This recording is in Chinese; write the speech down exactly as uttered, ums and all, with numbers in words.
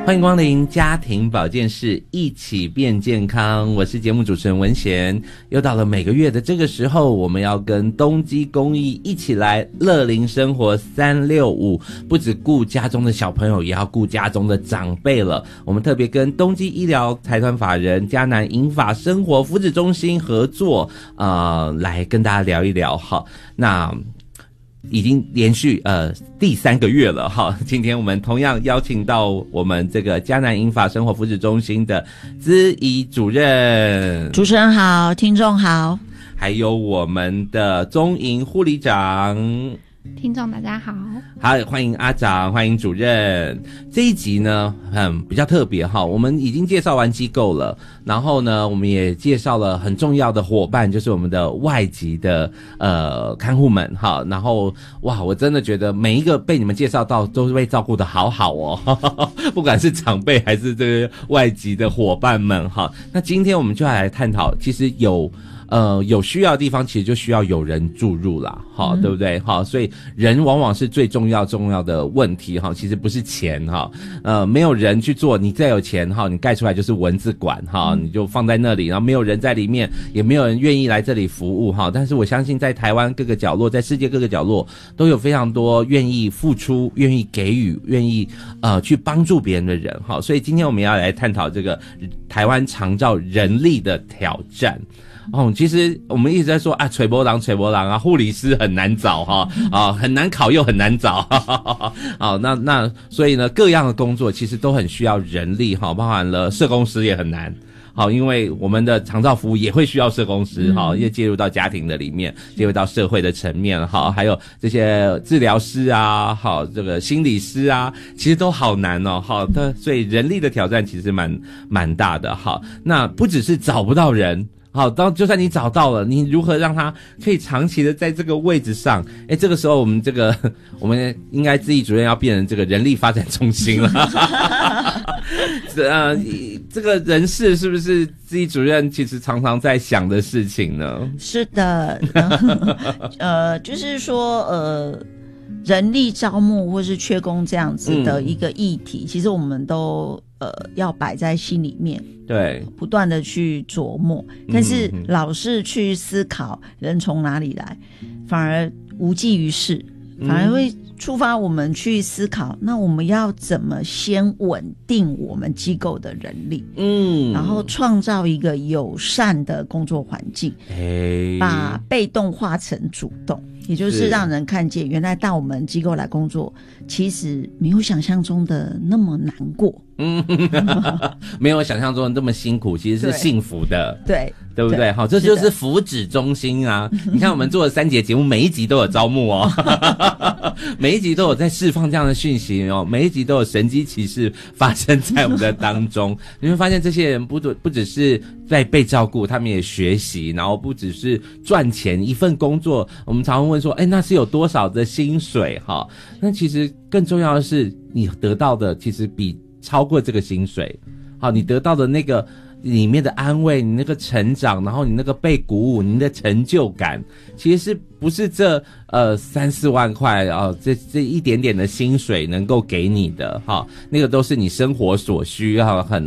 欢迎光临家庭保健室，一起变健康。我是节目主持人文贤。又到了每个月的这个时候，我们要跟东基公益一起来乐龄生活三六五，不只顾家中的小朋友，也要顾家中的长辈了。我们特别跟东基医疗财团法人嘉南银发生活福祉中心合作，呃，来跟大家聊一聊。好，那已经连续呃第三个月了哈，今天我们同样邀请到我们这个嘉南银发生活福祉中心的资仪主任。 主持人好，听众好， 还有我们的中营护理长。 听众大家好， 好，欢迎阿长，欢迎主任。这一集呢，嗯，比较特别哈，我们已经介绍完机构了，然后呢，我们也介绍了很重要的伙伴，就是我们的外籍的呃看护们哈。然后哇，我真的觉得每一个被你们介绍到都是被照顾得好好哦，呵呵，不管是长辈还是这个外籍的伙伴们哈。那今天我们就要来探讨，其实有。呃，有需要的地方其实就需要有人注入啦，哈、嗯，对不对？哈，所以人往往是最重要重要的问题哈，其实不是钱哈，呃，没有人去做，你再有钱哈，你盖出来就是文字馆哈，你就放在那里，然后没有人在里面，也没有人愿意来这里服务哈。但是我相信在台湾各个角落，在世界各个角落，都有非常多愿意付出、愿意给予、愿意呃去帮助别人的人哈。所以今天我们要来探讨这个台湾长照人力的挑战。哦，其实我们一直在说啊，垂波郎、垂波郎啊，护理师很难找哈，啊，很难考又很难找，哈哈哈。好，那那所以呢，各样的工作其实都很需要人力哈，包含了社工师也很难。好，因为我们的长照服务也会需要社工师哈，因为介入到家庭的里面，介入到社会的层面哈，还有这些治疗师啊，好，这个心理师啊，其实都好难哦，好的，所以人力的挑战其实蛮蛮大的哈。那不只是找不到人。好，当就算你找到了，你如何让他可以长期的在这个位置上？诶，这个时候我们这个我们应该资仪主任要变成这个人力发展中心了。呃，这个人事是不是资仪主任其实常常在想的事情呢？ 是的，呃，就是说呃。人力招募或是缺工这样子的一个议题，嗯、其实我们都呃要摆在心里面， 对， 不断的去琢磨，但是老是去思考人从哪里来，反而无济于事，反而会触发我们去思考，那我们要怎么先稳定我们机构的人力，嗯，然后创造一个友善的工作环境，把被动化成主动。也就是让人看见，原来到我们机构来工作，其实没有想象中的那么难过。嗯， 没有想象中的那么辛苦，其实是幸福的。 对， 对不对？好，这就是福祉中心啊！你看我们做的三节节目，每一集都有招募哦，每一集都有在释放这样的讯息哦，每一集都有神机骑士发生在我们的当中。你会发现，这些人不不只是在被照顾，他们也学习，然后不只是赚钱，一份工作，我们常常问说，哎，那是有多少的薪水？哈，那其实更重要的是，你得到的其实比超过这个薪水，好，你得到的那个里面的安慰，你那个成长，然后你那个被鼓舞，你的成就感，其实是不是这呃三四万块啊、哦，这这一点点的薪水能够给你的哈，那个都是你生活所需要很